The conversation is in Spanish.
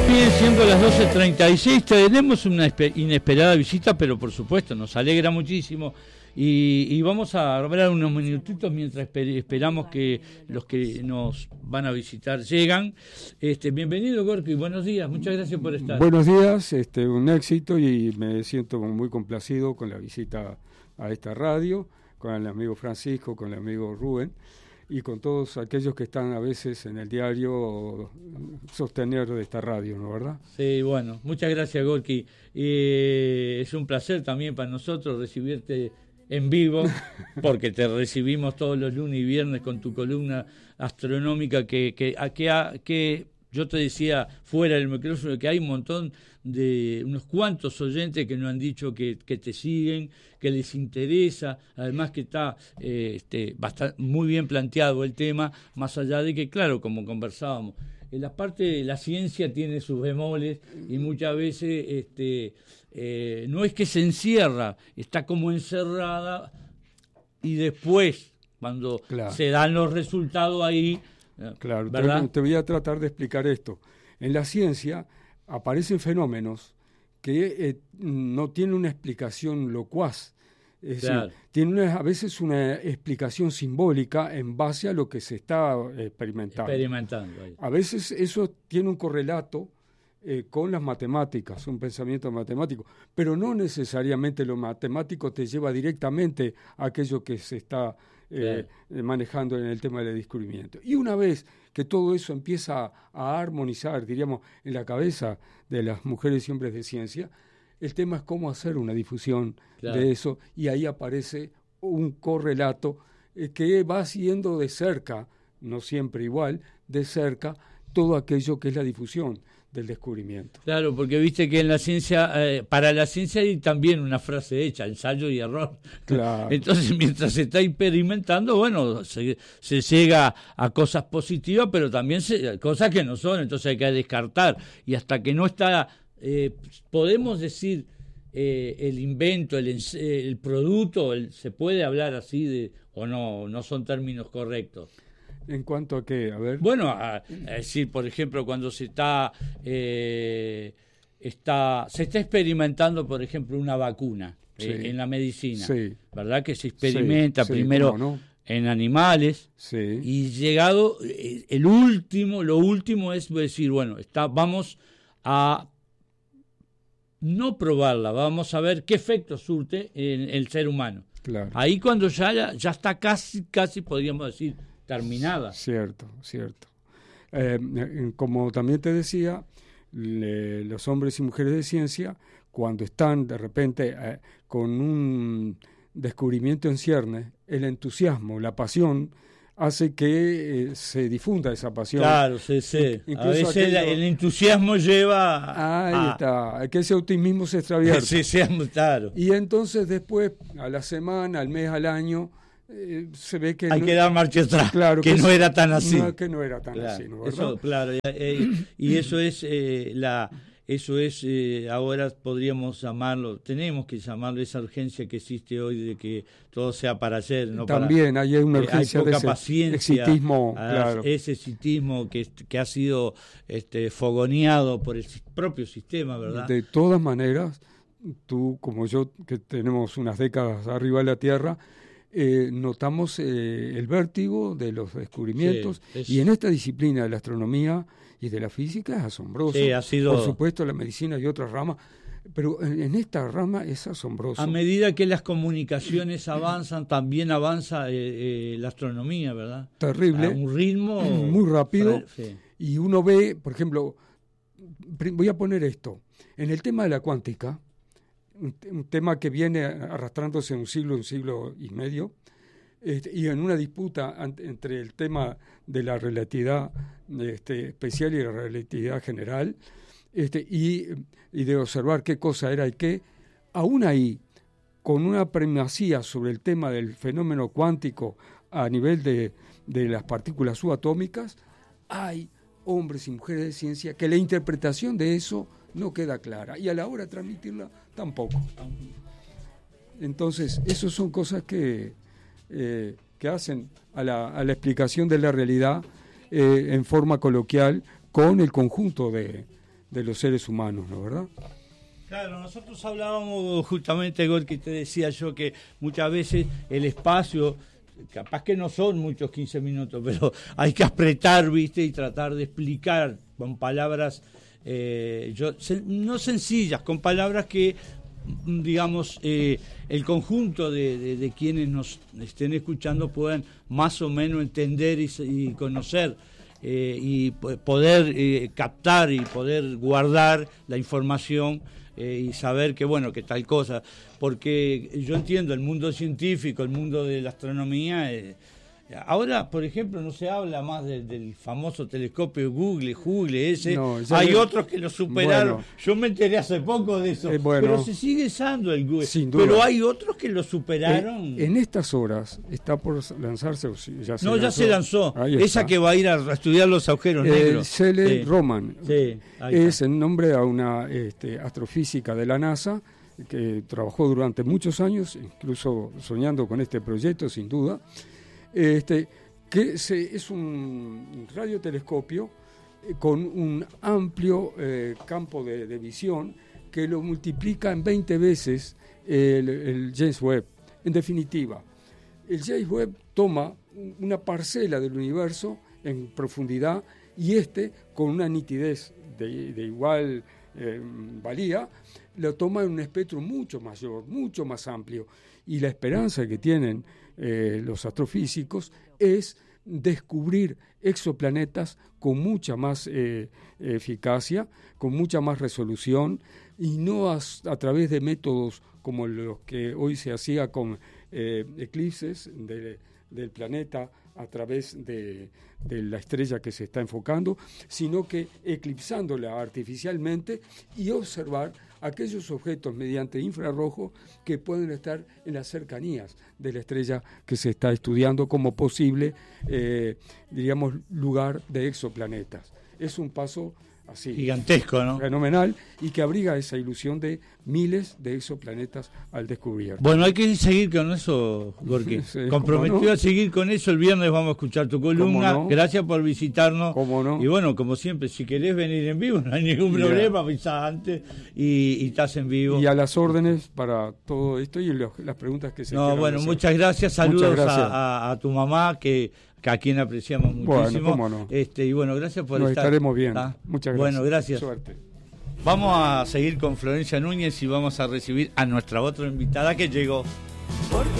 Bien, siendo las 12:36, tenemos una inesperada visita, pero por supuesto nos alegra muchísimo y vamos a hablar unos minutitos mientras esperamos que los que nos van a visitar llegan. Bienvenido, Gorky, buenos días, muchas gracias por estar. Buenos días, un éxito y me siento muy complacido con la visita a esta radio, con el amigo Francisco, con el amigo Rubén y con todos aquellos que están a veces en el diario sostener de esta radio, ¿no, verdad? Sí, bueno, muchas gracias, Gorky. Es un placer también para nosotros recibirte en vivo, porque te recibimos todos los lunes y viernes con tu columna astronómica que yo te decía fuera del micrófono que hay un montón de unos cuantos oyentes que nos han dicho que te siguen, que les interesa, además que está muy bien planteado el tema, más allá de que, claro, como conversábamos, en la parte de la ciencia tiene sus bemoles y muchas veces no es que se encierra, está como encerrada y después, cuando se dan los resultados ahí... Claro, ¿verdad? te voy a tratar de explicar esto. En la ciencia aparecen fenómenos que no tienen una explicación locuaz. Es decir, tienen a veces una explicación simbólica en base a lo que se está experimentando. A veces eso tiene un correlato con las matemáticas, un pensamiento matemático, pero no necesariamente lo matemático te lleva directamente a aquello que se está manejando en el tema del descubrimiento. Y una vez que todo eso empieza a armonizar, diríamos, en la cabeza de las mujeres y hombres de ciencia, el tema es cómo hacer una difusión de eso, y ahí aparece un correlato que va siguiendo de cerca, no siempre igual, de cerca, todo aquello que es la difusión del descubrimiento. Claro, porque viste que en la ciencia, para la ciencia hay también una frase hecha, ensayo y error. Claro. Entonces, mientras se está experimentando, bueno, se llega a cosas positivas, pero también cosas que no son, entonces hay que descartar. Y hasta que no está, podemos decir, el invento, el producto, se puede hablar así o no son términos correctos. ¿En cuanto a qué? A ver. Bueno, es decir, por ejemplo, cuando se está experimentando, por ejemplo, una vacuna en la medicina, ¿verdad? Que se experimenta primero en animales y llegado lo último es decir, bueno, vamos a no probarla, vamos a ver qué efecto surte en el ser humano. Claro. Ahí cuando ya está casi podríamos decir terminada. Cierto. Como también te decía, los hombres y mujeres de ciencia, cuando están de repente con un descubrimiento en ciernes, el entusiasmo, la pasión, hace que se difunda esa pasión. Claro, sí. A veces el entusiasmo lleva Ahí está, que ese optimismo se extravierte. Sí, claro. Y entonces después, a la semana, al mes, al año, se ve que hay que dar marcha atrás, claro, que no era tan así. Que no era tan así, ¿no? Eso, claro, y eso es ahora podríamos tenemos que llamarlo esa urgencia que existe hoy de que todo sea para ayer, no también para, hay una urgencia hay poca de ese paciencia, exitismo, claro. Ese exitismo que ha sido fogoneado por el propio sistema, ¿verdad? De todas maneras, tú como yo, que tenemos unas décadas arriba de la Tierra, notamos el vértigo de los descubrimientos, y en esta disciplina de la astronomía y de la física es asombroso. Ha sido... Por supuesto, la medicina y otras ramas, pero en esta rama es asombroso. A medida que las comunicaciones avanzan, también avanza la astronomía, ¿verdad? Terrible. A un ritmo muy rápido. Y uno ve, por ejemplo, voy a poner esto, en el tema de la cuántica, un tema que viene arrastrándose un siglo y medio, y en una disputa entre el tema de la relatividad especial y la relatividad general, y de observar qué cosa era y qué, aún ahí, con una primacía sobre el tema del fenómeno cuántico a nivel de las partículas subatómicas, hay hombres y mujeres de ciencia que la interpretación de eso no queda clara, y a la hora de transmitirla tampoco. Entonces, esas son cosas que hacen a la explicación de la realidad en forma coloquial con el conjunto de de los seres humanos, ¿no verdad? Claro, nosotros hablábamos justamente, Gorky, te decía yo que muchas veces el espacio, capaz que no son muchos 15 minutos, pero hay que apretar, ¿viste? Y tratar de explicar con palabras, no sencillas, con palabras que, digamos, el conjunto de quienes nos estén escuchando puedan más o menos entender y conocer. Y poder captar y poder guardar la información y saber que bueno, que tal cosa, porque yo entiendo el mundo científico, el mundo de la astronomía, ahora por ejemplo no se habla más del famoso telescopio Hubble ese, no, hay otros que lo superaron, bueno, yo me enteré hace poco de eso, bueno, pero se sigue usando el Hubble, pero hay otros que lo superaron. En estas horas está por lanzarse, ya se lanzó esa que va a ir a estudiar los agujeros negros, Shelley Roman, es en nombre a una astrofísica de la NASA que trabajó durante muchos años, incluso soñando con este proyecto sin duda, es un radiotelescopio con un amplio campo de visión que lo multiplica en 20 veces el James Webb. En definitiva, el James Webb toma una parcela del universo en profundidad y con una nitidez de igual valía, lo toma en un espectro mucho mayor, mucho más amplio. Y la esperanza que tienen los astrofísicos es descubrir exoplanetas con mucha más eficacia, con mucha más resolución, y no a través de métodos como los que hoy se hacía con eclipses del planeta a través de la estrella que se está enfocando, sino que eclipsándola artificialmente y observar aquellos objetos mediante infrarrojo que pueden estar en las cercanías de la estrella que se está estudiando como posible, diríamos, lugar de exoplanetas. Es un paso así gigantesco, ¿no? Fenomenal, y que abriga esa ilusión de miles de exoplanetas al descubierto. Bueno, hay que seguir con eso, Gorky. Sí, comprometido a seguir con eso. El viernes vamos a escuchar tu columna. No. Gracias por visitarnos. ¿Cómo no? Y bueno, como siempre, si querés venir en vivo, no hay ningún problema, avisá antes y estás en vivo. Y a las órdenes para todo esto y las preguntas que se quieran bueno, hacer. Muchas gracias. Saludos a tu mamá, que a quien apreciamos muchísimo. Bueno, cómo no. Y bueno, gracias por Nos estar. Estaremos viendo. Muchas gracias. Bueno, gracias. Suerte. Vamos a seguir con Florencia Núñez y vamos a recibir a nuestra otra invitada que llegó.